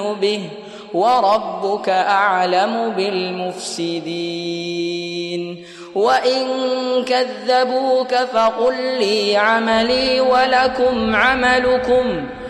به وربك أعلم بالمفسدين. وإن كذبوك فقل لي عملي ولكم عملكم